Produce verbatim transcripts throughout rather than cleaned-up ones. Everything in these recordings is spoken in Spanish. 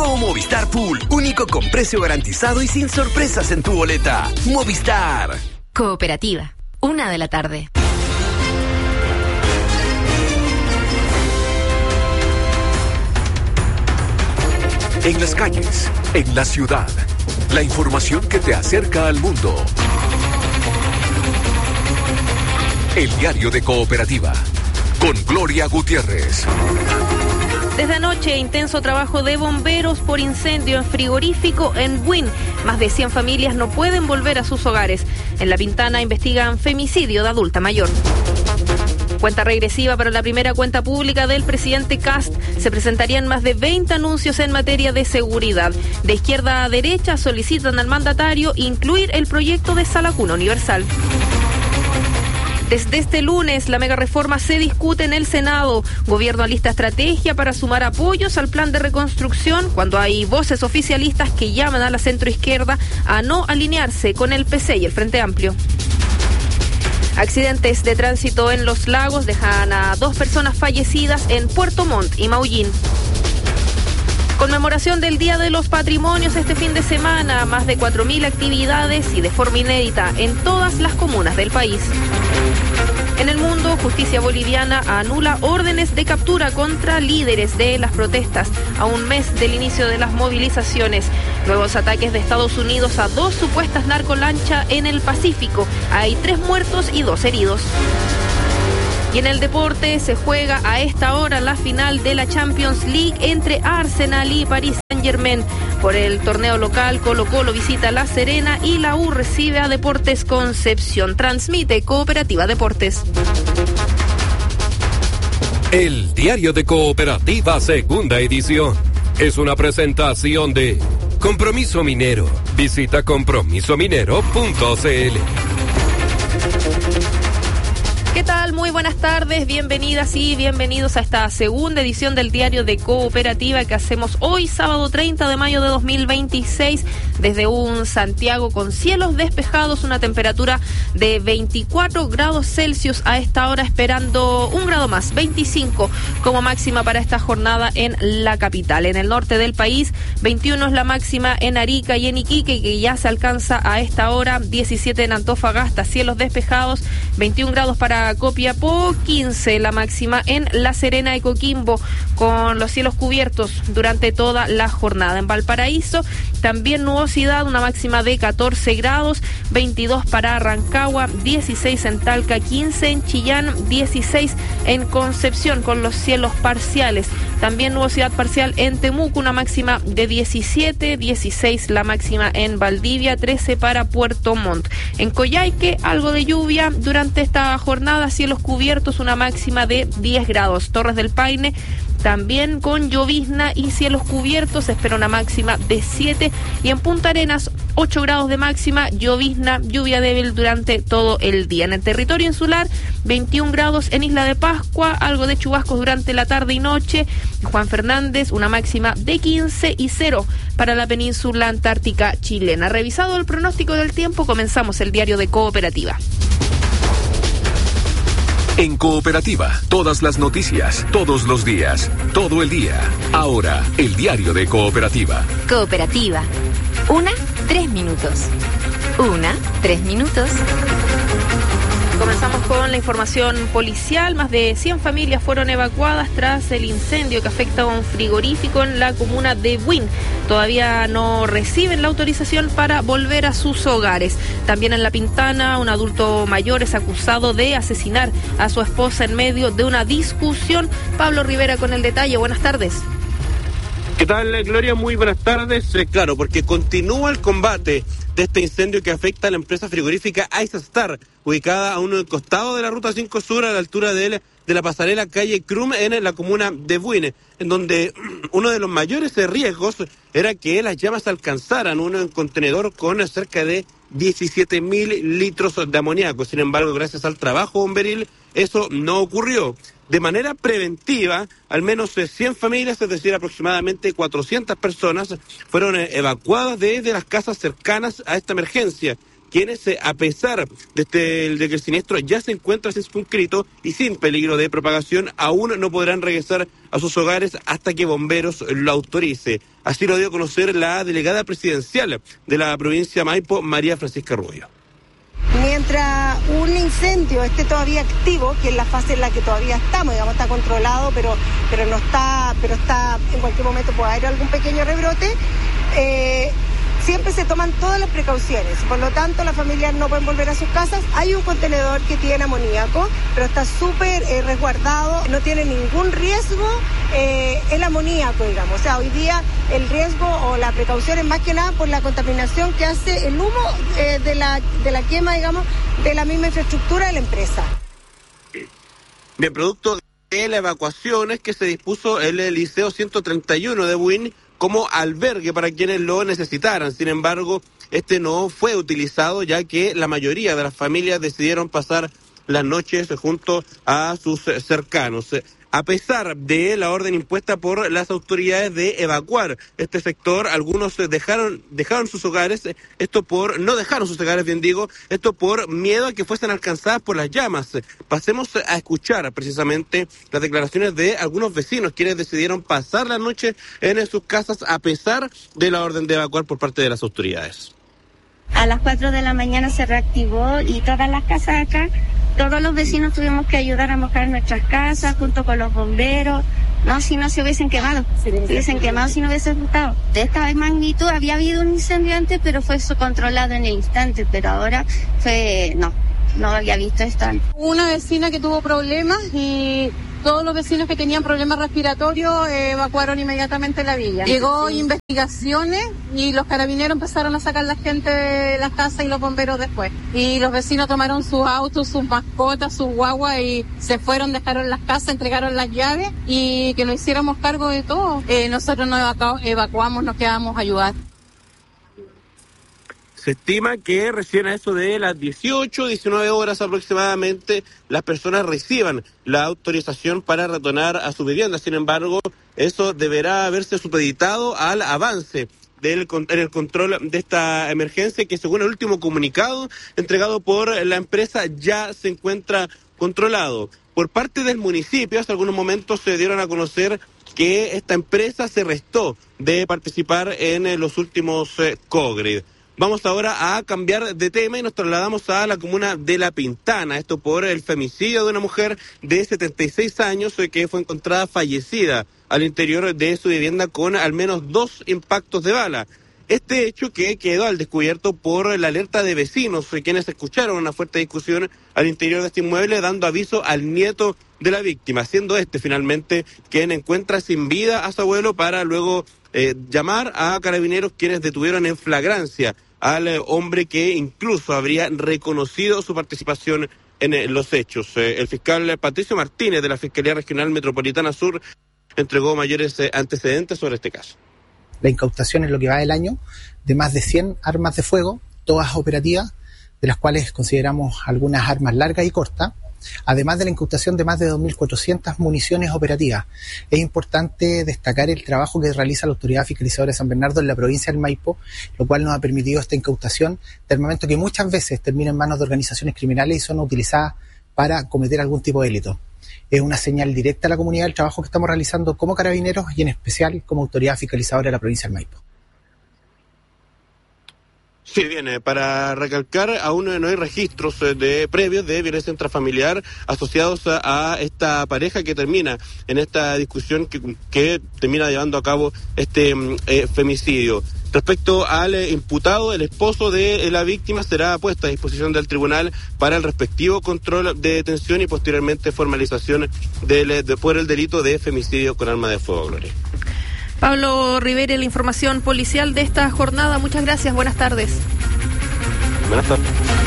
Nuevo Movistar Pool, único con precio garantizado y sin sorpresas en tu boleta. Movistar. Cooperativa, una de la tarde. En las calles, en la ciudad, la información que te acerca al mundo. El diario de Cooperativa, con Gloria Gutiérrez. Desde anoche, intenso trabajo de bomberos por incendio en frigorífico en Buin. Más de cien familias no pueden volver a sus hogares. En La Pintana investigan femicidio de adulta mayor. Cuenta regresiva para la primera cuenta pública del presidente Kast. Se presentarían más de veinte anuncios en materia de seguridad. De izquierda a derecha solicitan al mandatario incluir el proyecto de sala cuna universal. Desde este lunes, la megareforma se discute en el Senado. Gobierno alista estrategia para sumar apoyos al plan de reconstrucción cuando hay voces oficialistas que llaman a la centroizquierda a no alinearse con el P C y el Frente Amplio. Accidentes de tránsito en Los Lagos dejan a dos personas fallecidas en Puerto Montt y Maullín. Conmemoración del Día de los Patrimonios este fin de semana, más de cuatro mil actividades y de forma inédita en todas las comunas del país. En el mundo, justicia boliviana anula órdenes de captura contra líderes de las protestas a un mes del inicio de las movilizaciones. Nuevos ataques de Estados Unidos a dos supuestas narcolanchas en el Pacífico. Hay tres muertos y dos heridos. Y en el deporte se juega a esta hora la final de la Champions League entre Arsenal y Paris Saint-Germain. Por el torneo local, Colo-Colo visita La Serena y la U recibe a Deportes Concepción. Transmite Cooperativa Deportes. El diario de Cooperativa, segunda edición. Es una presentación de Compromiso Minero. Visita compromiso minero punto c l. ¿Qué tal? Muy buenas tardes, bienvenidas y bienvenidos a esta segunda edición del Diario de Cooperativa que hacemos hoy, sábado treinta de mayo de dos mil veintiséis, desde un Santiago con cielos despejados, una temperatura de veinticuatro grados Celsius a esta hora, esperando un grado más, veinticinco como máxima para esta jornada en la capital. En el norte del país, veintiuno es la máxima en Arica y en Iquique, que ya se alcanza a esta hora, diecisiete en Antofagasta, cielos despejados, veintiún grados para Copiapó, quince la máxima en La Serena y Coquimbo, con los cielos cubiertos durante toda la jornada. En Valparaíso, también nubosidad, una máxima de catorce grados, veintidós para Rancagua, dieciséis en Talca, quince en Chillán, dieciséis en Concepción, con los cielos parciales. También nubosidad parcial en Temuco, una máxima de diecisiete, dieciséis la máxima en Valdivia, trece para Puerto Montt. En Coyhaique, algo de lluvia durante esta jornada, cielos cubiertos, una máxima de diez grados. Torres del Paine, también con llovizna y cielos cubiertos, se espera una máxima de siete. Y en Punta Arenas, ocho grados de máxima, llovizna, lluvia débil durante todo el día. En el territorio insular, veintiún grados en Isla de Pascua, algo de chubascos durante la tarde y noche. Juan Fernández, una máxima de quince y cero para la península antártica chilena. Revisado el pronóstico del tiempo, comenzamos el Diario de Cooperativa. En Cooperativa, todas las noticias, todos los días, todo el día. Ahora, el diario de Cooperativa. Cooperativa. Una, tres minutos. Una, tres minutos. Comenzamos con la información policial. Más de cien familias fueron evacuadas tras el incendio que afecta a un frigorífico en la comuna de Buin. Todavía no reciben la autorización para volver a sus hogares. También en La Pintana, un adulto mayor es acusado de asesinar a su esposa en medio de una discusión. Pablo Rivera con el detalle. Buenas tardes. ¿Qué tal, Gloria? Muy buenas tardes. Eh, claro, porque continúa el combate de este incendio que afecta a la empresa frigorífica Ice Star, ubicada a un costado de la Ruta cinco Sur, a la altura de, el, de la pasarela calle Crum, en la comuna de Buin, en donde uno de los mayores riesgos era que las llamas alcanzaran un contenedor con cerca de diecisiete mil litros de amoníaco. Sin embargo, gracias al trabajo bomberil, eso no ocurrió. De manera preventiva, al menos cien familias, es decir, aproximadamente cuatrocientas personas, fueron evacuadas desde las casas cercanas a esta emergencia. quienes, eh, a pesar de, este, de que el siniestro ya se encuentra circunscrito y sin peligro de propagación, aún no podrán regresar a sus hogares hasta que bomberos lo autorice. Así lo dio a conocer la delegada presidencial de la provincia de Maipo, María Francisca Rubio. Mientras un incendio esté todavía activo, que es la fase en la que todavía estamos, digamos, está controlado, pero, pero no está, pero está, en cualquier momento puede haber algún pequeño rebrote, eh, siempre se toman todas las precauciones. Por lo tanto, las familias no pueden volver a sus casas. Hay un contenedor que tiene amoníaco, pero está súper eh, resguardado, no tiene ningún riesgo eh, el amoníaco, digamos. O sea, hoy día el riesgo o la precaución es más que nada por la contaminación que hace el humo eh, de la, de la quema, digamos, de la misma infraestructura de la empresa. De producto de la evacuación es que se dispuso el Liceo ciento treinta y uno de Buin como albergue para quienes lo necesitaran. Sin embargo, este no fue utilizado, ya que la mayoría de las familias decidieron pasar las noches junto a sus cercanos. A pesar de la orden impuesta por las autoridades de evacuar este sector, algunos dejaron dejaron sus hogares, esto por no dejaron sus hogares, bien digo, esto por miedo a que fuesen alcanzadas por las llamas. Pasemos a escuchar precisamente las declaraciones de algunos vecinos quienes decidieron pasar la noche en sus casas a pesar de la orden de evacuar por parte de las autoridades. A las cuatro de la mañana se reactivó y todas las casas acá, todos los vecinos tuvimos que ayudar a mojar nuestras casas junto con los bomberos. No, si no se hubiesen quemado, se hubiesen quemado si no hubiese gustado. De esta magnitud había habido un incendio antes, pero fue controlado en el instante, pero ahora fue, no, no había visto esto antes. Una vecina que tuvo problemas y todos los vecinos que tenían problemas respiratorios eh, evacuaron inmediatamente la villa. Llegó sí. investigaciones y los carabineros empezaron a sacar la gente de las casas y los bomberos después. Y los vecinos tomaron sus autos, sus mascotas, sus guaguas y se fueron, dejaron las casas, entregaron las llaves y que nos hiciéramos cargo de todo. Eh, nosotros nos evacu- evacuamos, nos quedamos a ayudar. Se estima que recién a eso de las dieciocho, diecinueve horas aproximadamente, las personas reciban la autorización para retornar a su vivienda. Sin embargo, eso deberá haberse supeditado al avance del en el control de esta emergencia, que según el último comunicado entregado por la empresa ya se encuentra controlado. Por parte del municipio, hace algunos momentos se dieron a conocer que esta empresa se restó de participar en los últimos eh, COGRID. Vamos ahora a cambiar de tema y nos trasladamos a la comuna de La Pintana, esto por el femicidio de una mujer de setenta y seis años que fue encontrada fallecida al interior de su vivienda con al menos dos impactos de bala. Este hecho que quedó al descubierto por la alerta de vecinos, quienes escucharon una fuerte discusión al interior de este inmueble, dando aviso al nieto de la víctima, siendo este finalmente quien encuentra sin vida a su abuelo para luego eh, llamar a carabineros, quienes detuvieron en flagrancia al eh, hombre que incluso habría reconocido su participación en eh, los hechos. Eh, el fiscal Patricio Martínez de la Fiscalía Regional Metropolitana Sur entregó mayores eh, antecedentes sobre este caso. La incautación en lo que va del año de más de cien armas de fuego, todas operativas, de las cuales consideramos algunas armas largas y cortas, además de la incautación de más de dos mil cuatrocientas municiones operativas. Es importante destacar el trabajo que realiza la Autoridad Fiscalizadora de San Bernardo en la provincia del Maipo, lo cual nos ha permitido esta incautación de armamento que muchas veces termina en manos de organizaciones criminales y son utilizadas para cometer algún tipo de delito. Es una señal directa a la comunidad del trabajo que estamos realizando como carabineros y en especial como Autoridad Fiscalizadora de la provincia del Maipo. Sí, bien, eh, para recalcar, aún no hay registros eh, de previos de violencia intrafamiliar asociados a, a esta pareja que termina en esta discusión que, que termina llevando a cabo este eh, femicidio. Respecto al eh, imputado, el esposo de eh, la víctima será puesto a disposición del tribunal para el respectivo control de detención y posteriormente formalización del, de, por el delito de femicidio con arma de fuego, Gloria. Pablo Rivera, la información policial de esta jornada. Muchas gracias, buenas tardes. Buenas tardes.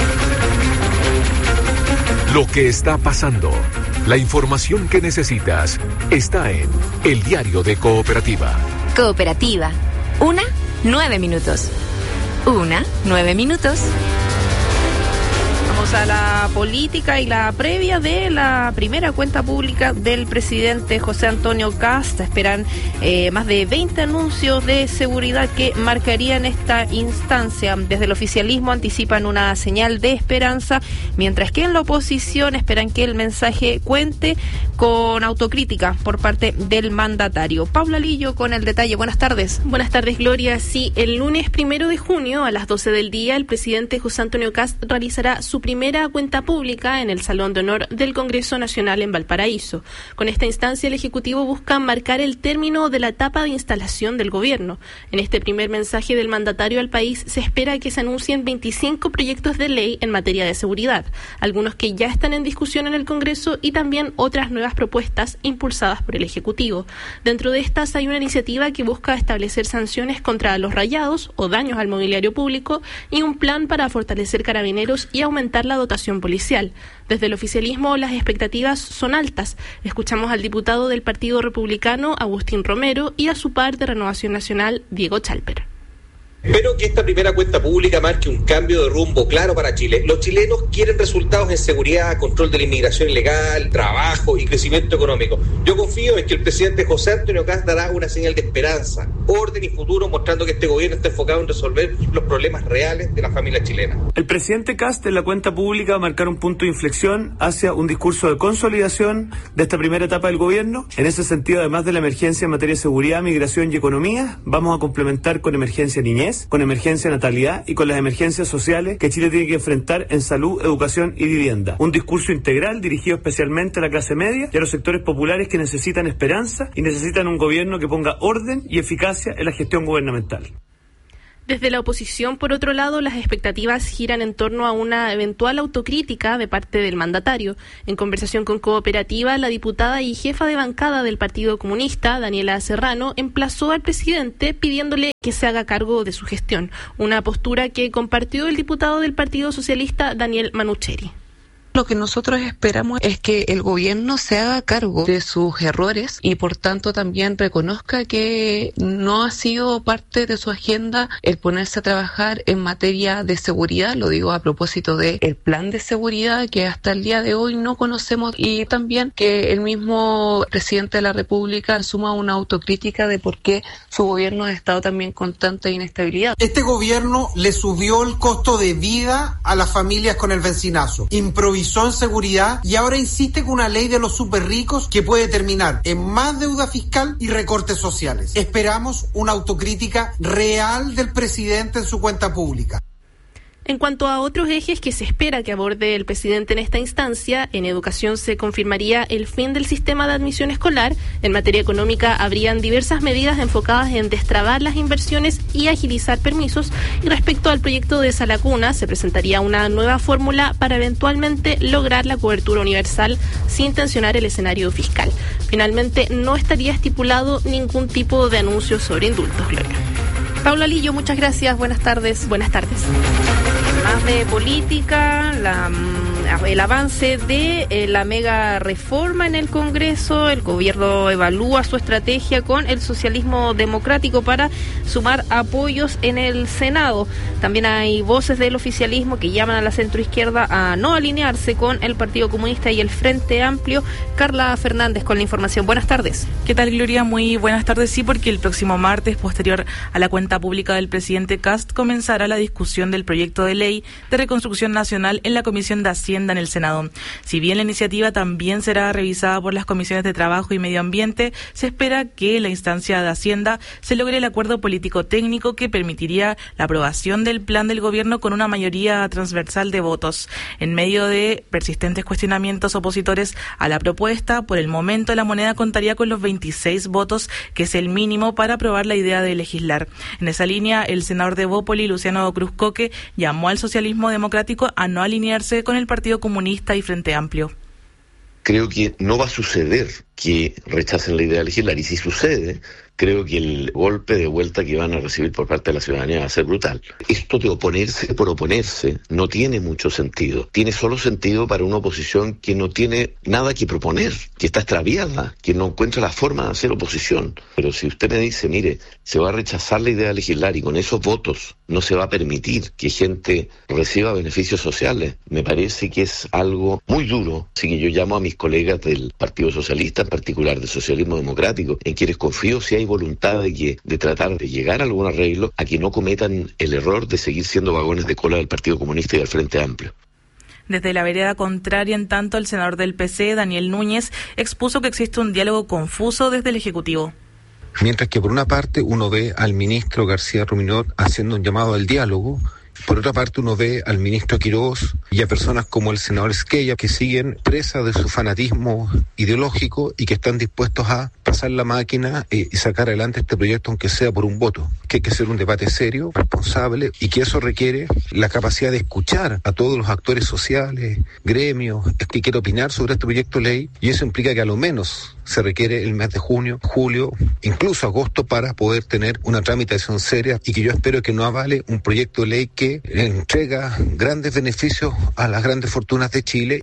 Lo que está pasando, la información que necesitas, está en El Diario de Cooperativa. Cooperativa. Una, nueve minutos. Una, nueve minutos. Vamos a la política y la previa de la primera cuenta pública del presidente José Antonio Kast. Esperan eh, más de veinte anuncios de seguridad que marcarían esta instancia. Desde el oficialismo anticipan una señal de esperanza, mientras que en la oposición esperan que el mensaje cuente con autocrítica por parte del mandatario. Paula Lillo con el detalle. Buenas tardes. Buenas tardes, Gloria. Sí, el lunes primero de junio a las doce del día, el presidente José Antonio Kast realizará su primera cuenta pública en el Salón de Honor del Congreso Nacional en Valparaíso. Con esta instancia, el Ejecutivo busca marcar el término de la etapa de instalación del gobierno. En este primer mensaje del mandatario al país, se espera que se anuncien veinticinco proyectos de ley en materia de seguridad, algunos que ya están en discusión en el Congreso y también otras nuevas propuestas impulsadas por el Ejecutivo. Dentro de estas hay una iniciativa que busca establecer sanciones contra los rayados o daños al mobiliario público y un plan para fortalecer carabineros y aumentar la dotación policial. Desde el oficialismo las expectativas son altas. Escuchamos al diputado del Partido Republicano, Agustín Romero, y a su par de Renovación Nacional, Diego Chalper. Espero que esta primera cuenta pública marque un cambio de rumbo claro para Chile. Los chilenos quieren resultados en seguridad, control de la inmigración ilegal, trabajo y crecimiento económico. Yo confío en que el presidente José Antonio Kast dará una señal de esperanza, orden y futuro, mostrando que este gobierno está enfocado en resolver los problemas reales de la familia chilena. El presidente Kast en la cuenta pública va a marcar un punto de inflexión hacia un discurso de consolidación de esta primera etapa del gobierno. En ese sentido, además de la emergencia en materia de seguridad, migración y economía, vamos a complementar con emergencia niñez, con emergencia natalidad y con las emergencias sociales que Chile tiene que enfrentar en salud, educación y vivienda. Un discurso integral dirigido especialmente a la clase media y a los sectores populares que necesitan esperanza y necesitan un gobierno que ponga orden y eficacia en la gestión gubernamental. Desde la oposición, por otro lado, las expectativas giran en torno a una eventual autocrítica de parte del mandatario. En conversación con Cooperativa, la diputada y jefa de bancada del Partido Comunista, Daniela Serrano, emplazó al presidente pidiéndole que se haga cargo de su gestión, una postura que compartió el diputado del Partido Socialista, Daniel Manucheri. Lo que nosotros esperamos es que el gobierno se haga cargo de sus errores y por tanto también reconozca que no ha sido parte de su agenda el ponerse a trabajar en materia de seguridad, lo digo a propósito del plan de seguridad que hasta el día de hoy no conocemos, y también que el mismo presidente de la República asuma una autocrítica de por qué su gobierno ha estado también con tanta inestabilidad. Este gobierno le subió el costo de vida a las familias con el bencinazo, improvisó en seguridad y ahora insiste con una ley de los súper ricos que puede terminar en más deuda fiscal y recortes sociales. Esperamos una autocrítica real del presidente en su cuenta pública. En cuanto a otros ejes que se espera que aborde el presidente en esta instancia, en educación se confirmaría el fin del sistema de admisión escolar. En materia económica habrían diversas medidas enfocadas en destrabar las inversiones y agilizar permisos. Y respecto al proyecto de Salacuna, se presentaría una nueva fórmula para eventualmente lograr la cobertura universal sin tensionar el escenario fiscal. Finalmente, no estaría estipulado ningún tipo de anuncio sobre indultos, Gloria. Paula Lillo, muchas gracias. Buenas tardes. Buenas tardes. Más de política, la, el avance de eh, la mega reforma en el Congreso. El gobierno evalúa su estrategia con el socialismo democrático para sumar apoyos en el Senado. También hay voces del oficialismo que llaman a la centroizquierda a no alinearse con el Partido Comunista y el Frente Amplio. Carla Fernández con la información. Buenas tardes. ¿Qué tal, Gloria? Muy buenas tardes. Sí, porque el próximo martes, posterior a la cuenta pública del presidente Kast, comenzará la discusión del proyecto de ley de reconstrucción nacional en la Comisión de Hacienda en el Senado. Si bien la iniciativa también será revisada por las comisiones de Trabajo y Medio Ambiente, se espera que en la instancia de Hacienda se logre el acuerdo político técnico que permitiría la aprobación del plan del gobierno con una mayoría transversal de votos. En medio de persistentes cuestionamientos opositores a la propuesta, por el momento la moneda contaría con los veintiséis votos, que es el mínimo para aprobar la idea de legislar. En esa línea, el senador de Bópoli, Luciano Cruzcoque, llamó al socialismo democrático a no alinearse con el Partido Comunista y Frente Amplio. Creo que no va a suceder que rechacen la idea de legislar, y si sucede, creo que el golpe de vuelta que van a recibir por parte de la ciudadanía va a ser brutal. Esto de oponerse por oponerse no tiene mucho sentido. Tiene solo sentido para una oposición que no tiene nada que proponer, que está extraviada, que no encuentra la forma de hacer oposición. Pero si usted me dice, mire, se va a rechazar la idea de legislar y con esos votos no se va a permitir que gente reciba beneficios sociales, me parece que es algo muy duro. Así que yo llamo a mis colegas del Partido Socialista, en particular del Socialismo Democrático, en quienes confío, si hay voluntad de que de tratar de llegar a algún arreglo, a que no cometan el error de seguir siendo vagones de cola del Partido Comunista y del Frente Amplio. Desde la vereda contraria, en tanto, el senador del P C, Daniel Núñez, expuso que existe un diálogo confuso desde el Ejecutivo. Mientras que por una parte uno ve al ministro García Ruminot haciendo un llamado al diálogo, por otra parte uno ve al ministro Quirós y a personas como el senador Esquella que siguen presas de su fanatismo ideológico y que están dispuestos a pasar la máquina eh, y sacar adelante este proyecto aunque sea por un voto. Que hay que hacer un debate serio, responsable y que eso requiere la capacidad de escuchar a todos los actores sociales, gremios, que quieren opinar sobre este proyecto de ley, y eso implica que a lo menos se requiere el mes de junio, julio, incluso agosto para poder tener una tramitación seria y que yo espero que no avale un proyecto de ley que entrega grandes beneficios a las grandes fortunas de Chile.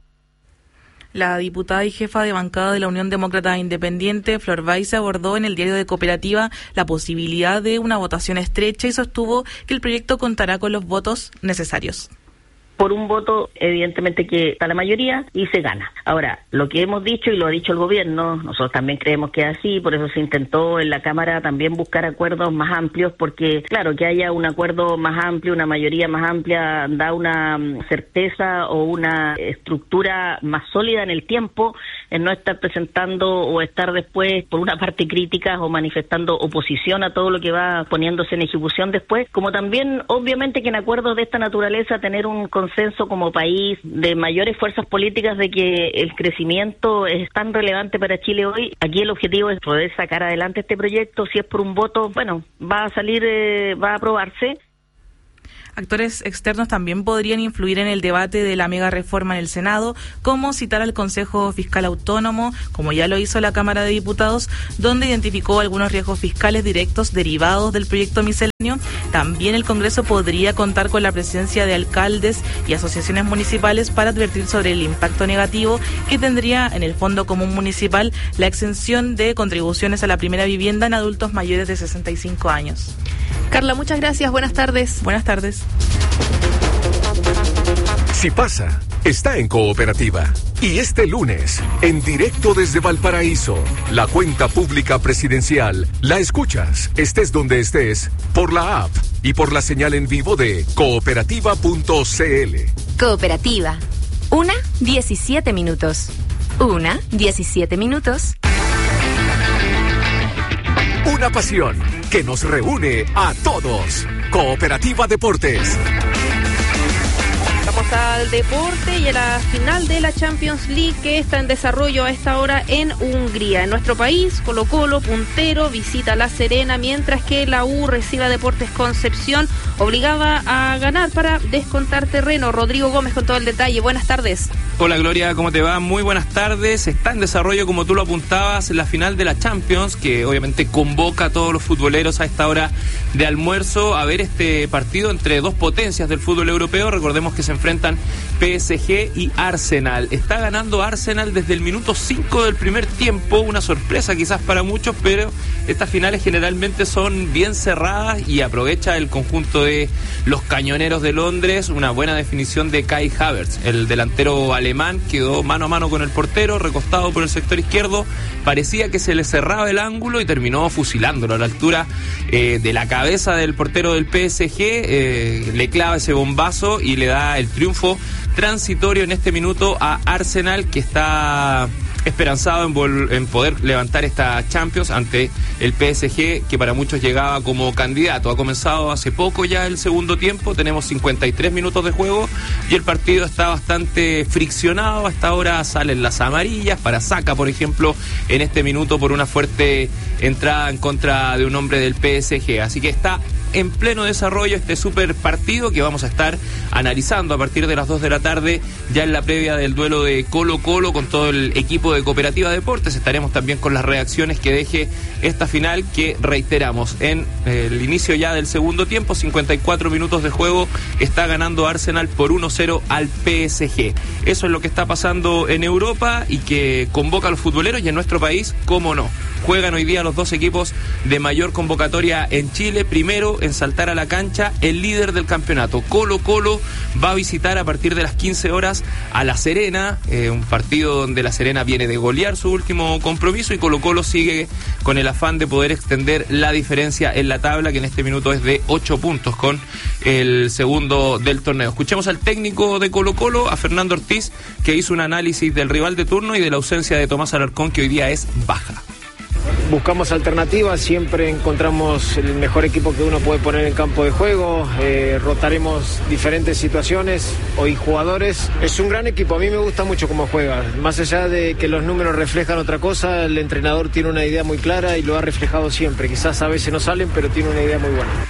La diputada y jefa de bancada de la Unión Demócrata Independiente, Flor Baize, abordó en el diario de Cooperativa la posibilidad de una votación estrecha y sostuvo que el proyecto contará con los votos necesarios. Por un voto, evidentemente que está la mayoría y se gana. Ahora, lo que hemos dicho y lo ha dicho el gobierno, nosotros también creemos que es así, por eso se intentó en la Cámara también buscar acuerdos más amplios, porque claro, que haya un acuerdo más amplio, una mayoría más amplia, da una certeza o una estructura más sólida en el tiempo, en no estar presentando o estar después, por una parte, críticas o manifestando oposición a todo lo que va poniéndose en ejecución después, como también, obviamente, que en acuerdos de esta naturaleza tener un consenso como país de mayores fuerzas políticas de que el crecimiento es tan relevante para Chile hoy. Aquí el objetivo es poder sacar adelante este proyecto. Si es por un voto, bueno, va a salir, eh, va a aprobarse. Actores externos también podrían influir en el debate de la mega reforma en el Senado, como citar al Consejo Fiscal Autónomo, como ya lo hizo la Cámara de Diputados, donde identificó algunos riesgos fiscales directos derivados del proyecto misceláneo. También el Congreso podría contar con la presencia de alcaldes y asociaciones municipales para advertir sobre el impacto negativo que tendría en el Fondo Común Municipal la exención de contribuciones a la primera vivienda en adultos mayores de sesenta y cinco años. Carla, muchas gracias. Buenas tardes. Buenas tardes. Si pasa, está en Cooperativa. Y este lunes, en directo desde Valparaíso, la cuenta pública presidencial la escuchas, estés donde estés, por la app y por la señal en vivo de cooperativa punto c l. Cooperativa. Una, diecisiete minutos. Una, diecisiete minutos. Una pasión que nos reúne a todos. Cooperativa Deportes. Vamos al deporte y a la final de la Champions League que está en desarrollo a esta hora en Hungría. En nuestro país, Colo-Colo, puntero, visita La Serena, mientras que la U recibe a Deportes Concepción, obligada a ganar para descontar terreno. Rodrigo Gómez con todo el detalle. Buenas tardes. Hola Gloria, ¿cómo te va? Muy buenas tardes. Está en desarrollo, como tú lo apuntabas, la final de la Champions, que obviamente convoca a todos los futboleros a esta hora de almuerzo a ver este partido entre dos potencias del fútbol europeo. Recordemos que se enfrentan P S G y Arsenal. Está ganando Arsenal desde el minuto cinco del primer tiempo, una sorpresa quizás para muchos, pero estas finales generalmente son bien cerradas y aprovecha el conjunto de los cañoneros de Londres. Una buena definición de Kai Havertz, el delantero alemán, quedó mano a mano con el portero, recostado por el sector izquierdo, parecía que se le cerraba el ángulo y terminó fusilándolo a la altura eh, de la cabeza del portero del P S G, eh, le clava ese bombazo y le da el triunfo transitorio en este minuto a Arsenal, que está esperanzado en, vol- en poder levantar esta Champions ante el P S G, que para muchos llegaba como candidato. Ha comenzado hace poco ya el segundo tiempo, tenemos cincuenta y tres minutos de juego y el partido está bastante friccionado. Hasta ahora salen las amarillas para Saka, por ejemplo, en este minuto por una fuerte entrada en contra de un hombre del P S G, así que está en pleno desarrollo este super partido que vamos a estar analizando a partir de las dos de la tarde, ya en la previa del duelo de Colo Colo con todo el equipo de Cooperativa Deportes. Estaremos también con las reacciones que deje esta final, que reiteramos, en el inicio ya del segundo tiempo, cincuenta y cuatro minutos de juego, está ganando Arsenal por uno cero al P S G. Eso es lo que está pasando en Europa y que convoca a los futboleros, y en nuestro país, cómo no. Juegan hoy día los dos equipos de mayor convocatoria en Chile. Primero en saltar a la cancha el líder del campeonato. Colo Colo va a visitar a partir de las quince horas a La Serena, eh, un partido donde La Serena viene de golear su último compromiso, y Colo Colo sigue con el afán de poder extender la diferencia en la tabla, que en este minuto es de ocho puntos con el segundo del torneo. Escuchemos al técnico de Colo Colo, a Fernando Ortiz, que hizo un análisis del rival de turno y de la ausencia de Tomás Alarcón, que hoy día es baja. Buscamos alternativas, siempre encontramos el mejor equipo que uno puede poner en campo de juego, eh, rotaremos diferentes situaciones, hoy jugadores. Es un gran equipo, a mí me gusta mucho cómo juega, más allá de que los números reflejan otra cosa, el entrenador tiene una idea muy clara y lo ha reflejado siempre. Quizás a veces no salen, pero tiene una idea muy buena.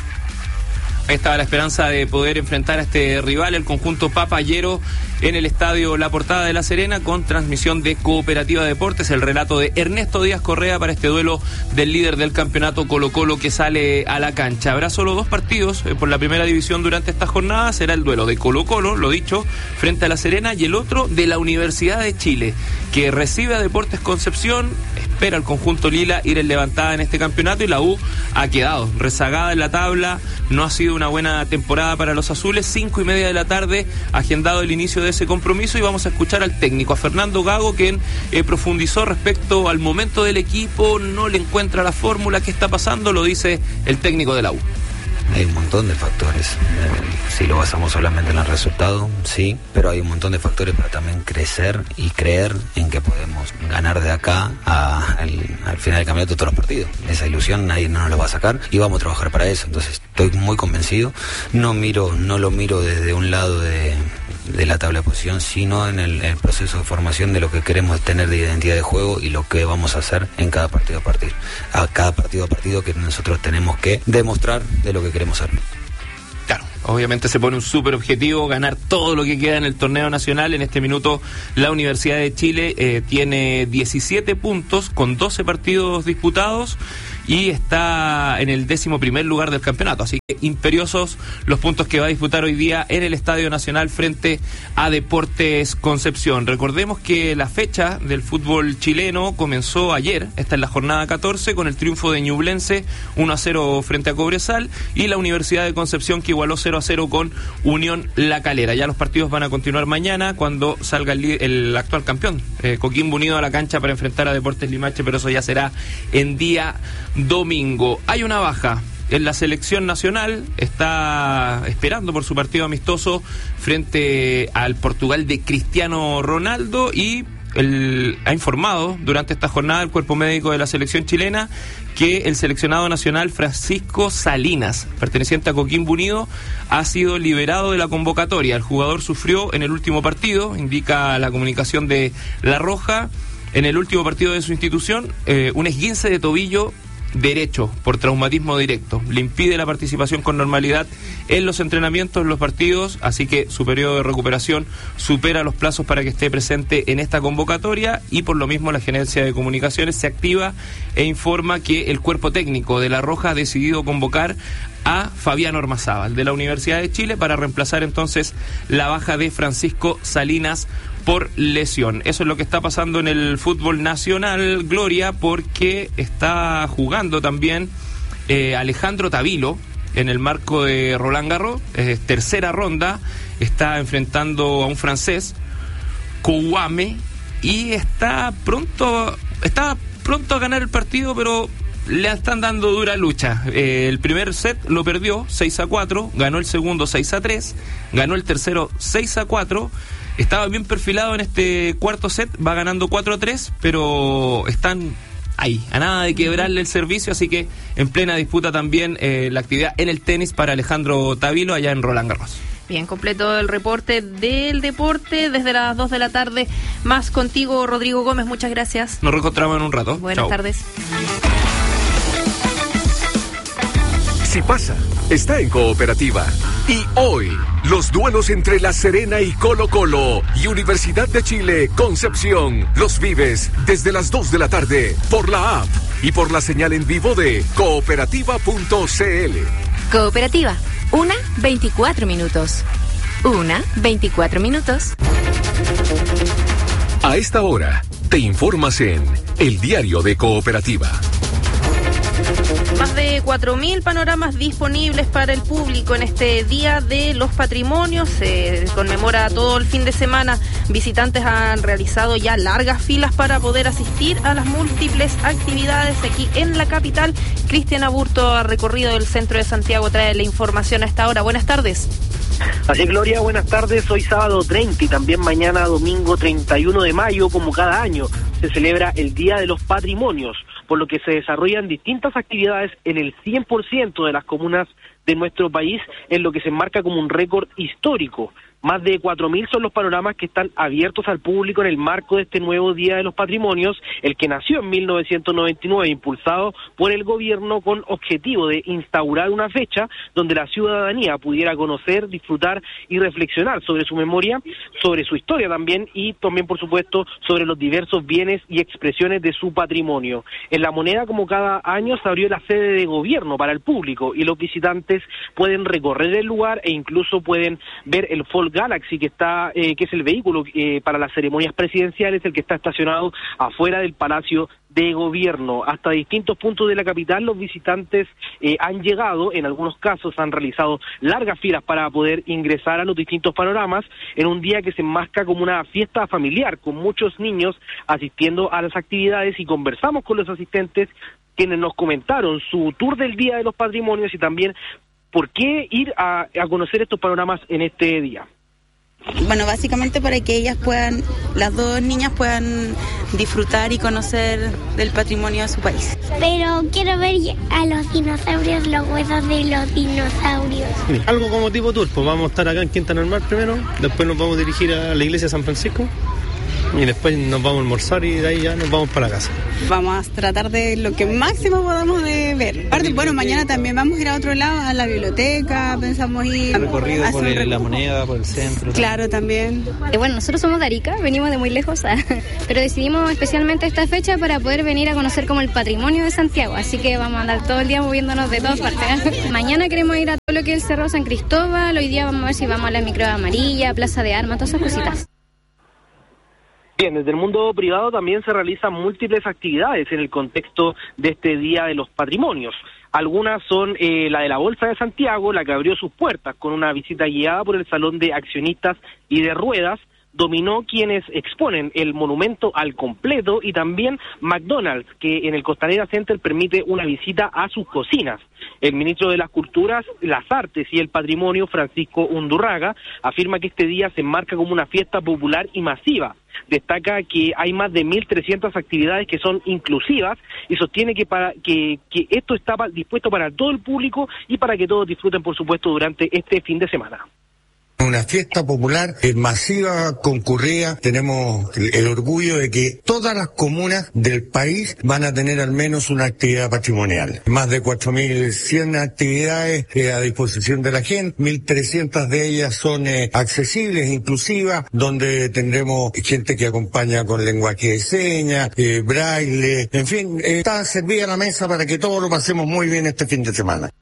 Ahí estaba la esperanza de poder enfrentar a este rival, el conjunto papayero, en el estadio La Portada de La Serena, con transmisión de Cooperativa Deportes. El relato de Ernesto Díaz Correa para este duelo del líder del campeonato, Colo Colo, que sale a la cancha. Habrá solo dos partidos eh, por la primera división durante esta jornada. Será el duelo de Colo Colo, lo dicho, frente a La Serena, y el otro de la Universidad de Chile, que recibe a Deportes Concepción. Espera el conjunto lila ir en levantada en este campeonato, y la U ha quedado rezagada en la tabla. No ha sido una buena temporada para los azules. Cinco y media de la tarde, agendado el inicio de ese compromiso, y vamos a escuchar al técnico, a Fernando Gago, quien eh, profundizó respecto al momento del equipo. No le encuentra la fórmula. ¿Qué está pasando? Lo dice el técnico de la U. Hay un montón de factores. Si lo basamos solamente en el resultado, sí, pero hay un montón de factores para también crecer y creer en que podemos ganar de acá a, al, al final del campeonato todos los partidos. Esa ilusión nadie no nos lo va a sacar y vamos a trabajar para eso. Entonces estoy muy convencido. No miro, no lo miro desde un lado de, de la tabla de posición, sino en el, el proceso de formación de lo que queremos tener de identidad de juego y lo que vamos a hacer en cada partido a partido. A cada partido a partido que nosotros tenemos que demostrar de lo que queremos hacer. Claro, obviamente se pone un súper objetivo, ganar todo lo que queda en el torneo nacional. En este minuto la Universidad de Chile eh, tiene diecisiete puntos con doce partidos disputados y está en el décimo primer lugar del campeonato, así que imperiosos los puntos que va a disputar hoy día en el Estadio Nacional frente a Deportes Concepción. Recordemos que la fecha del fútbol chileno comenzó ayer, esta es la jornada catorce, con el triunfo de Ñublense uno a cero frente a Cobresal, y la Universidad de Concepción, que igualó cero a cero con Unión La Calera. Ya los partidos van a continuar mañana cuando salga el, el actual campeón, eh, Coquimbo Unido, a la cancha para enfrentar a Deportes Limache, pero eso ya será en día domingo. Hay una baja en la selección nacional, está esperando por su partido amistoso frente al Portugal de Cristiano Ronaldo, y el, ha informado durante esta jornada el cuerpo médico de la selección chilena que el seleccionado nacional Francisco Salinas, perteneciente a Coquimbo Unido, ha sido liberado de la convocatoria. El jugador sufrió en el último partido, indica la comunicación de La Roja, en el último partido de su institución, eh, un esguince de tobillo derecho por traumatismo directo. Le impide la participación con normalidad en los entrenamientos, en los partidos, así que su periodo de recuperación supera los plazos para que esté presente en esta convocatoria, y por lo mismo la Gerencia de Comunicaciones se activa e informa que el cuerpo técnico de La Roja ha decidido convocar a Fabián Ormazábal de la Universidad de Chile para reemplazar entonces la baja de Francisco Salinas por lesión. Eso es lo que está pasando en el fútbol nacional, Gloria, porque está jugando también eh, Alejandro Tavilo en el marco de Roland Garros, eh, tercera ronda, está enfrentando a un francés, Kouame, y está pronto, está pronto a ganar el partido, pero le están dando dura lucha. Eh, el primer set lo perdió seis a cuatro, ganó el segundo seis a tres, ganó el tercero seis a cuatro. Estaba bien perfilado en este cuarto set, va ganando cuatro a tres, pero están ahí, a nada de quebrarle el servicio, así que en plena disputa también eh, la actividad en el tenis para Alejandro Tavilo allá en Roland Garros. Bien, completo el reporte del deporte desde las dos de la tarde. Más contigo, Rodrigo Gómez, muchas gracias. Nos reencontramos en un rato. Buenas Chau. tardes. Si pasa, está en Cooperativa. Y hoy, los duelos entre La Serena y Colo Colo y Universidad de Chile, Concepción, los vives desde las dos de la tarde por la app y por la señal en vivo de cooperativa punto c l. Cooperativa, una veinticuatro minutos. Una veinticuatro minutos. A esta hora, te informas en El Diario de Cooperativa. Más de cuatro mil panoramas disponibles para el público en este Día de los Patrimonios. Se conmemora todo el fin de semana. Visitantes han realizado ya largas filas para poder asistir a las múltiples actividades aquí en la capital. Cristian Aburto, ha recorrido el centro de Santiago, trae la información a esta hora. Buenas tardes. Así es, Gloria, buenas tardes. Hoy sábado treinta y también mañana domingo treinta y uno de mayo, como cada año, se celebra el Día de los Patrimonios, por lo que se desarrollan distintas actividades en el cien por ciento de las comunas de nuestro país, en lo que se enmarca como un récord histórico. Más de cuatro mil son los panoramas que están abiertos al público en el marco de este nuevo Día de los Patrimonios, el que nació en mil novecientos noventa y nueve, impulsado por el gobierno con objetivo de instaurar una fecha donde la ciudadanía pudiera conocer, disfrutar y reflexionar sobre su memoria, sobre su historia también, y también, por supuesto, sobre los diversos bienes y expresiones de su patrimonio. En La Moneda, como cada año, se abrió la sede de gobierno para el público y los visitantes pueden recorrer el lugar e incluso pueden ver el folk Galaxy, que está eh, que es el vehículo eh, para las ceremonias presidenciales, el que está estacionado afuera del Palacio de Gobierno. Hasta distintos puntos de la capital los visitantes eh, han llegado, en algunos casos han realizado largas filas para poder ingresar a los distintos panoramas en un día que se enmarca como una fiesta familiar, con muchos niños asistiendo a las actividades, y conversamos con los asistentes quienes nos comentaron su tour del Día de los Patrimonios y también por qué ir a, a conocer estos panoramas en este día. Bueno, básicamente para que ellas puedan, las dos niñas puedan disfrutar y conocer del patrimonio de su país. Pero quiero ver a los dinosaurios, los huesos de los dinosaurios. Algo como tipo tour, pues vamos a estar acá en Quinta Normal primero, después nos vamos a dirigir a la iglesia de San Francisco y después nos vamos a almorzar y de ahí ya nos vamos para la casa. Vamos a tratar de lo que máximo podamos de ver. Aparte, bueno, mañana también vamos a ir a otro lado, a la biblioteca, pensamos ir... Recorrido por el, recorrido. La Moneda, por el centro. Claro, también. Eh, bueno, nosotros somos de Arica, venimos de muy lejos, pero decidimos especialmente esta fecha para poder venir a conocer como el patrimonio de Santiago, así que vamos a andar todo el día moviéndonos de todas partes. Mañana queremos ir a todo lo que es el Cerro San Cristóbal, hoy día vamos a ver si vamos a la Micro Amarilla, Plaza de Armas, todas esas cositas. Bien, desde el mundo privado también se realizan múltiples actividades en el contexto de este Día de los Patrimonios. Algunas son eh, la de la Bolsa de Santiago, la que abrió sus puertas con una visita guiada por el Salón de Accionistas y de Ruedas, Dominó, quienes exponen el monumento al completo, y también McDonald's, que en el Costanera Center permite una visita a sus cocinas. El ministro de las Culturas, las Artes y el Patrimonio, Francisco Undurraga, afirma que este día se enmarca como una fiesta popular y masiva. Destaca que hay más de mil trescientas actividades que son inclusivas y sostiene que, para, que, que esto está dispuesto para todo el público y para que todos disfruten, por supuesto, durante este fin de semana. Una fiesta popular eh, masiva, concurrida. Tenemos el, el orgullo de que todas las comunas del país van a tener al menos una actividad patrimonial. Más de cuatro mil cien actividades eh, a disposición de la gente. mil trescientas de ellas son eh, accesibles, inclusivas, donde tendremos gente que acompaña con lenguaje de señas, eh, braille, en fin, eh, está servida la mesa para que todos lo pasemos muy bien este fin de semana.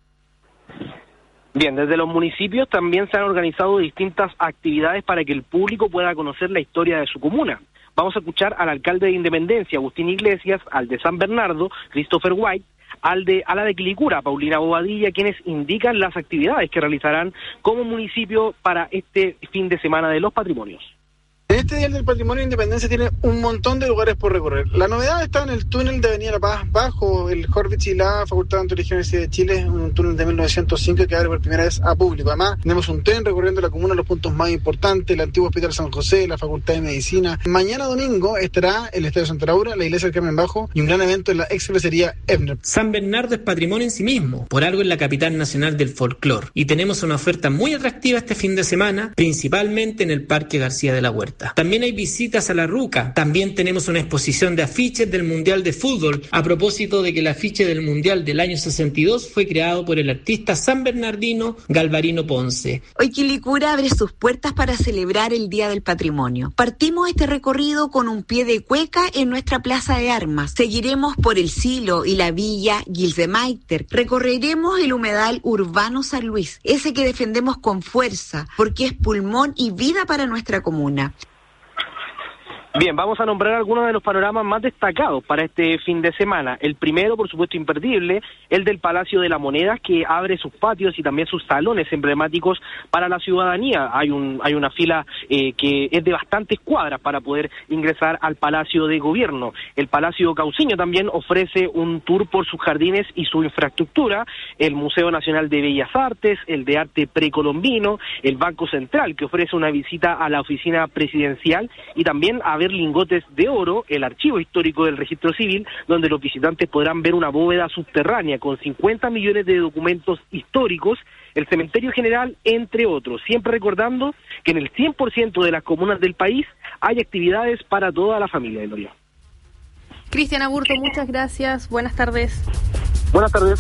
Bien, desde los municipios también se han organizado distintas actividades para que el público pueda conocer la historia de su comuna. Vamos a escuchar al alcalde de Independencia, Agustín Iglesias, al de San Bernardo, Christopher White, al de a la de Quilicura, Paulina Bobadilla, quienes indican las actividades que realizarán como municipio para este fin de semana de los patrimonios. Este Día del Patrimonio de Independencia tiene un montón de lugares por recorrer. La novedad está en el túnel de Avenida La Paz, bajo el Horvitz y la Facultad de Antropología de la Universidad de Chile, un túnel de mil novecientos cinco que abre por primera vez a público. Además, tenemos un tren recorriendo la comuna, los puntos más importantes, el antiguo Hospital San José, la Facultad de Medicina. Mañana domingo estará el Estadio Santa Laura, la Iglesia del Carmen Bajo y un gran evento en la ex cervecería Ebner. San Bernardo es patrimonio en sí mismo, por algo es la capital nacional del folclore, y tenemos una oferta muy atractiva este fin de semana, principalmente en el Parque García de la Huerta. Plaza. También hay visitas a la Ruca. También tenemos una exposición de afiches del Mundial de Fútbol, a propósito de que el afiche del Mundial del año sesenta y dos fue creado por el artista san bernardino Galvarino Ponce. Hoy Quilicura abre sus puertas para celebrar el Día del Patrimonio. Partimos este recorrido con un pie de cueca en nuestra Plaza de Armas. Seguiremos por el Silo y la Villa Gilsemaiter. Recorreremos el humedal urbano San Luis, ese que defendemos con fuerza, porque es pulmón y vida para nuestra comuna. Bien, vamos a nombrar algunos de los panoramas más destacados para este fin de semana. El primero, por supuesto, imperdible, el del Palacio de la Moneda, que abre sus patios y también sus salones emblemáticos para la ciudadanía. Hay un hay una fila eh, que es de bastantes cuadras para poder ingresar al Palacio de Gobierno. El Palacio Cauciño también ofrece un tour por sus jardines y su infraestructura. El Museo Nacional de Bellas Artes, el de Arte Precolombino, el Banco Central, que ofrece una visita a la oficina presidencial, y también a ver lingotes de oro, el archivo histórico del Registro Civil, donde los visitantes podrán ver una bóveda subterránea con cincuenta millones de documentos históricos, el Cementerio General, entre otros. Siempre recordando que en el cien por ciento de las comunas del país hay actividades para toda la familia de Gloria. Cristian Aburto, muchas gracias. Buenas tardes. Buenas tardes.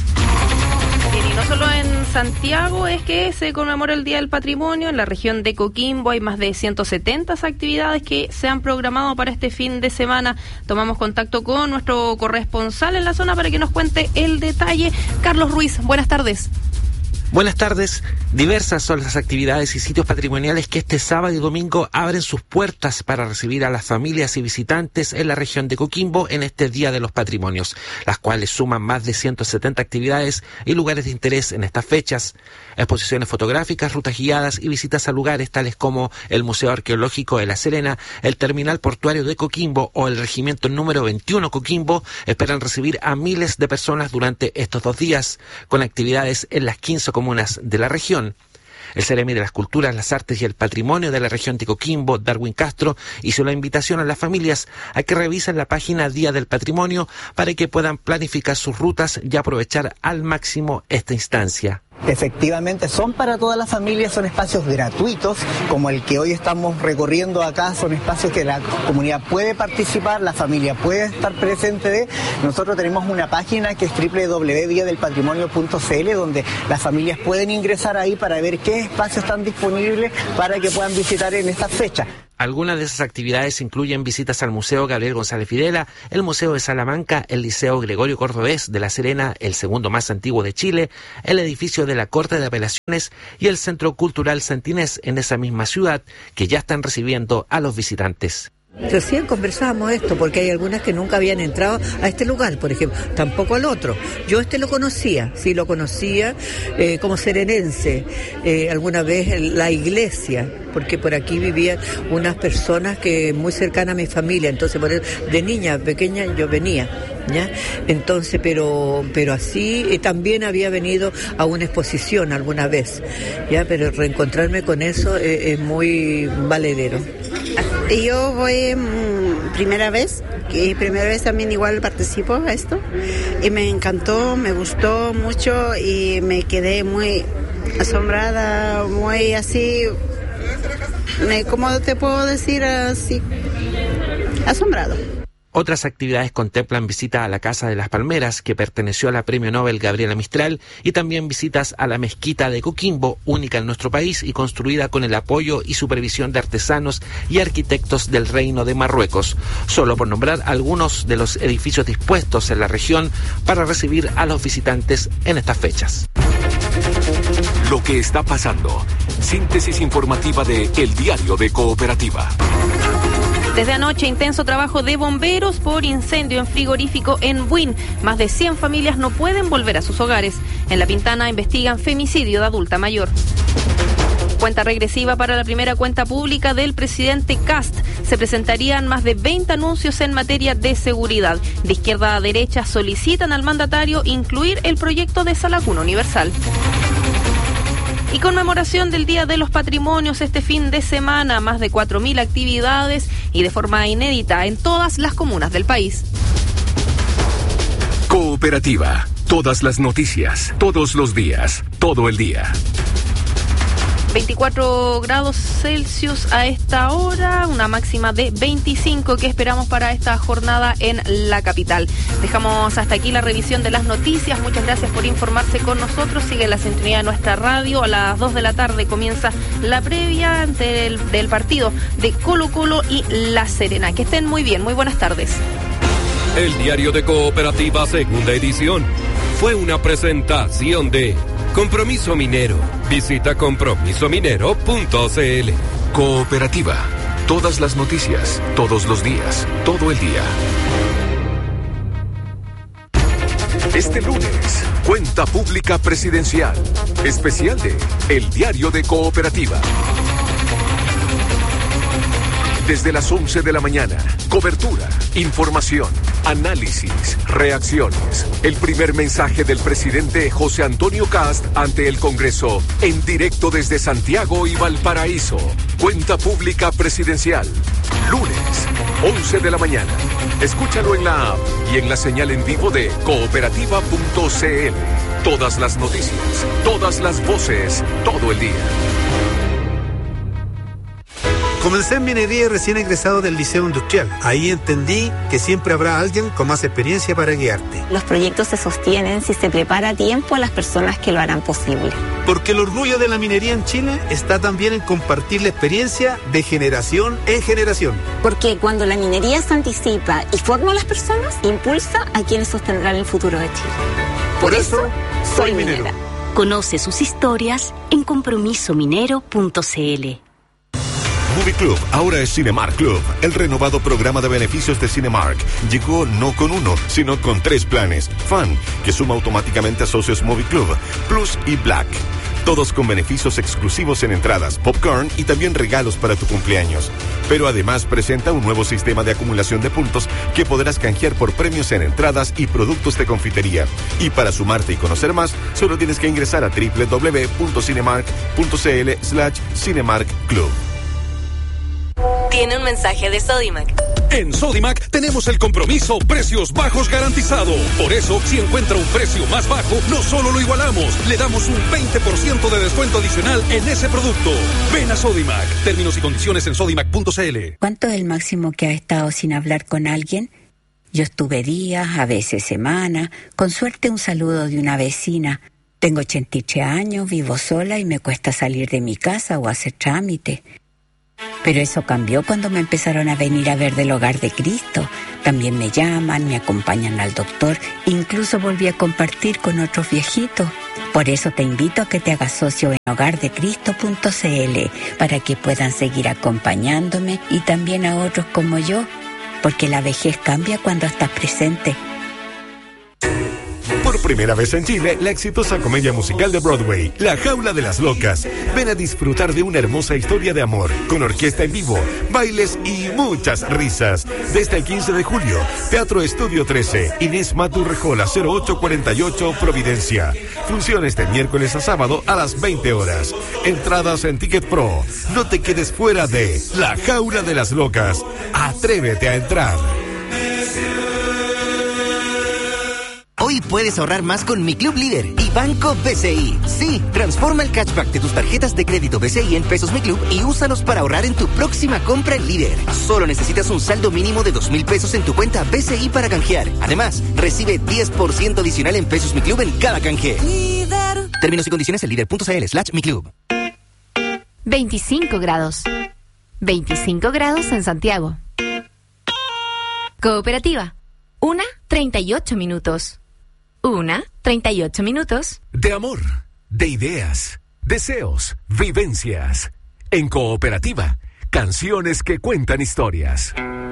Bien, y no solo en Santiago es que se conmemora el Día del Patrimonio. En la región de Coquimbo hay más de ciento setenta actividades que se han programado para este fin de semana. Tomamos contacto con nuestro corresponsal en la zona para que nos cuente el detalle. Carlos Ruiz, buenas tardes. Buenas tardes. Diversas son las actividades y sitios patrimoniales que este sábado y domingo abren sus puertas para recibir a las familias y visitantes en la región de Coquimbo en este Día de los Patrimonios, las cuales suman más de ciento setenta actividades y lugares de interés en estas fechas. Exposiciones fotográficas, rutas guiadas y visitas a lugares tales como el Museo Arqueológico de La Serena, el Terminal Portuario de Coquimbo o el Regimiento número veintiuno Coquimbo esperan recibir a miles de personas durante estos dos días, con actividades en las quince comunas de la región. El Ceremi de las Culturas, las Artes y el Patrimonio de la región de Coquimbo, Darwin Castro, hizo la invitación a las familias a que revisen la página Día del Patrimonio para que puedan planificar sus rutas y aprovechar al máximo esta instancia. Efectivamente, son para todas las familias, son espacios gratuitos, como el que hoy estamos recorriendo acá, son espacios que la comunidad puede participar, la familia puede estar presente de. Nosotros tenemos una página que es doble u doble u doble u punto día del patrimonio punto c l, donde las familias pueden ingresar ahí para ver qué espacios están disponibles para que puedan visitar en esta fecha. Algunas de esas actividades incluyen visitas al Museo Gabriel González Videla, el Museo de Salamanca, el Liceo Gregorio Cordobés de La Serena, el segundo más antiguo de Chile, el edificio de la Corte de Apelaciones y el Centro Cultural Santinés en esa misma ciudad, que ya están recibiendo a los visitantes. Recién conversábamos esto, porque hay algunas que nunca habían entrado a este lugar, por ejemplo, tampoco al otro. Yo este lo conocía, sí lo conocía eh, como serenense, eh, alguna vez la iglesia, porque por aquí vivían unas personas que muy cercanas a mi familia, entonces por eso, de niña pequeña yo venía, ¿ya? Entonces, pero pero así eh, también había venido a una exposición alguna vez, ya, pero reencontrarme con eso eh, es muy valedero. Yo voy mmm, primera vez, que primera vez también igual participo a esto, y me encantó, me gustó mucho y me quedé muy asombrada, muy así, me, ¿cómo te puedo decir? Así, asombrado. Otras actividades contemplan visita a la Casa de las Palmeras, que perteneció a la Premio Nobel Gabriela Mistral, y también visitas a la Mezquita de Coquimbo, única en nuestro país y construida con el apoyo y supervisión de artesanos y arquitectos del Reino de Marruecos, solo por nombrar algunos de los edificios dispuestos en la región para recibir a los visitantes en estas fechas. Lo que está pasando. Síntesis informativa de El Diario de Cooperativa. Desde anoche, intenso trabajo de bomberos por incendio en frigorífico en Buin. Más de cien familias no pueden volver a sus hogares. En La Pintana investigan femicidio de adulta mayor. Cuenta regresiva para la primera cuenta pública del presidente Kast. Se presentarían más de veinte anuncios en materia de seguridad. De izquierda a derecha solicitan al mandatario incluir el proyecto de Sala Cuna Universal. Y conmemoración del Día de los Patrimonios este fin de semana, más de cuatro mil actividades y de forma inédita en todas las comunas del país. Cooperativa, todas las noticias, todos los días, todo el día. veinticuatro grados Celsius a esta hora, una máxima de veinticinco que esperamos para esta jornada en la capital. Dejamos hasta aquí la revisión de las noticias. Muchas gracias por informarse con nosotros. Sigue la sintonía de nuestra radio. A las dos de la tarde comienza la previa del, del partido de Colo Colo y La Serena. Que estén muy bien. Muy buenas tardes. El Diario de Cooperativa, segunda edición, fue una presentación de Compromiso Minero. Visita compromiso minero punto c l. Cooperativa. Todas las noticias, todos los días, todo el día. Este lunes, Cuenta Pública Presidencial. Especial de El Diario de Cooperativa. Desde las once de la mañana, cobertura, información, análisis, reacciones. El primer mensaje del presidente José Antonio Kast ante el Congreso, en directo desde Santiago y Valparaíso. Cuenta Pública Presidencial. Lunes, once de la mañana. Escúchalo en la app y en la señal en vivo de cooperativa punto c l. Todas las noticias, todas las voces, todo el día. Comencé en minería recién egresado del Liceo Industrial. Ahí entendí que siempre habrá alguien con más experiencia para guiarte. Los proyectos se sostienen si se prepara a tiempo a las personas que lo harán posible. Porque el orgullo de la minería en Chile está también en compartir la experiencia de generación en generación. Porque cuando la minería se anticipa y forma a las personas, impulsa a quienes sostendrán el futuro de Chile. Por, Por eso, soy minero. minera. Conoce sus historias en compromiso minero punto c l. Movie Club ahora es Cinemark Club. El renovado programa de beneficios de Cinemark llegó no con uno, sino con tres planes. Fan, que suma automáticamente a socios Movie Club, Plus y Black. Todos con beneficios exclusivos en entradas, popcorn y también regalos para tu cumpleaños. Pero además presenta un nuevo sistema de acumulación de puntos que podrás canjear por premios en entradas y productos de confitería. Y para sumarte y conocer más, solo tienes que ingresar a doble u doble u doble u punto cinemark punto c l slash Cinemark Club. Tiene un mensaje de Sodimac. En Sodimac tenemos el compromiso precios bajos garantizado. Por eso, si encuentra un precio más bajo, no solo lo igualamos, le damos un veinte por ciento de descuento adicional en ese producto. Ven a Sodimac. Términos y condiciones en sodimac punto c l. ¿Cuánto es el máximo que ha estado sin hablar con alguien? Yo estuve días, a veces semanas, con suerte un saludo de una vecina. Tengo ochenta y tres años, vivo sola y me cuesta salir de mi casa o hacer trámite. Pero eso cambió cuando me empezaron a venir a ver del Hogar de Cristo. También me llaman, me acompañan al doctor, incluso volví a compartir con otros viejitos. Por eso te invito a que te hagas socio en hogar de cristo punto c l para que puedan seguir acompañándome y también a otros como yo, porque la vejez cambia cuando estás presente. Por primera vez en Chile, la exitosa comedia musical de Broadway, La Jaula de las Locas. Ven a disfrutar de una hermosa historia de amor, con orquesta en vivo, bailes y muchas risas. Desde el quince de julio, Teatro Estudio trece, Inés Maturrejola, cero ocho cuarenta y ocho, Providencia. Funciones de miércoles a sábado a las veinte horas. Entradas en Ticket Pro. No te quedes fuera de La Jaula de las Locas. Atrévete a entrar. Hoy puedes ahorrar más con Mi Club Líder y Banco B C I. Sí, transforma el cashback de tus tarjetas de crédito B C I en pesos Mi Club y úsalos para ahorrar en tu próxima compra en Líder. Solo necesitas un saldo mínimo de dos mil pesos en tu cuenta B C I para canjear. Además, recibe diez por ciento adicional en pesos Mi Club en cada canje. Líder. Términos y condiciones en líder punto c l slash Mi Club. veinticinco grados. veinticinco grados en Santiago. Cooperativa. Una, treinta y ocho minutos. Una, treinta y ocho minutos. De amor, de ideas, deseos, vivencias. En Cooperativa, canciones que cuentan historias.